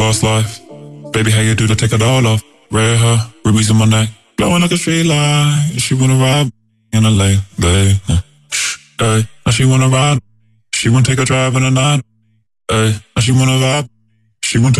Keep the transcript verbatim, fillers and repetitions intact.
fast life. Baby, how you do to take it all off? Red hair, rubies in my neck, blowing like a street light. She wanna ride in L A, babe. Hey, now she wanna ride. She wanna take a drive in the night. Hey, now she wanna vibe. She wanna take